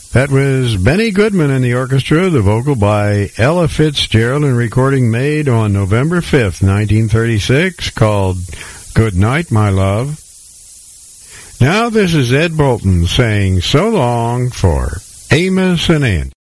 That was Benny Goodman and the orchestra, the vocal by Ella Fitzgerald, and recording made on November 5th, 1936, called Good Night, My Love. Now this is Ed Bolton saying so long for Amos and Andy.